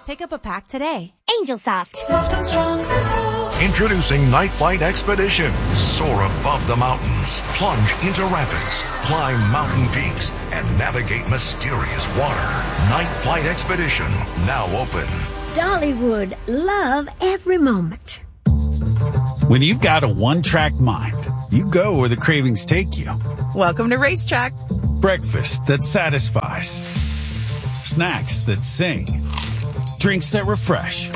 Pick up a pack today. Angel Soft. Soft and strong, simple. Introducing Night Flight Expedition. Soar above the mountains, plunge into rapids, climb mountain peaks, and navigate mysterious water. Night Flight Expedition, now open. Dollywood, love every moment. When you've got a one-track mind, you go where the cravings take you. Welcome to Racetrack. Breakfast that satisfies. Snacks that sing. Drinks that refresh.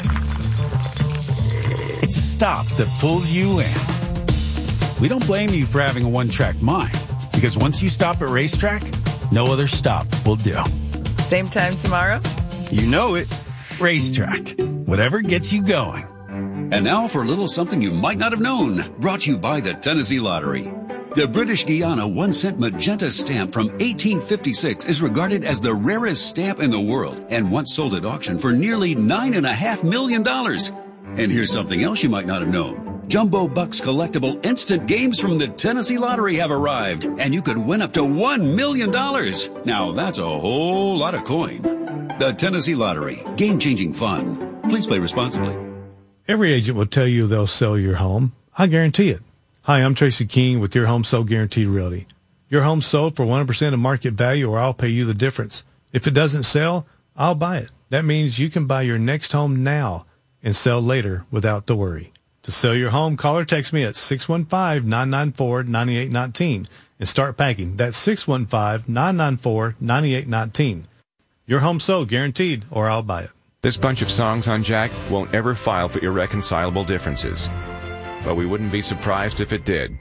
It's a stop that pulls you in. We don't blame you for having a one-track mind, because once you stop at Racetrack, no other stop will do. Same time tomorrow? You know it. Racetrack. Whatever gets you going. And now for a little something you might not have known, brought to you by the Tennessee Lottery. The British Guiana 1-cent magenta stamp from 1856 is regarded as the rarest stamp in the world and once sold at auction for nearly $9.5 million. And here's something else you might not have known. Jumbo Bucks collectible instant games from the Tennessee Lottery have arrived, and you could win up to $1 million. Now that's a whole lot of coin. The Tennessee Lottery. Game-changing fun. Please play responsibly. Every agent will tell you they'll sell your home. I guarantee it. Hi, I'm Tracy King with Your Home Sold Guaranteed Realty. Your home sold for 100% of market value, or I'll pay you the difference. If it doesn't sell, I'll buy it. That means you can buy your next home now and sell later without the worry. To sell your home, call or text me at 615-994-9819 and start packing. That's 615-994-9819. Your home sold guaranteed, or I'll buy it. This bunch of songs on Jack won't ever file for irreconcilable differences. But we wouldn't be surprised if it did.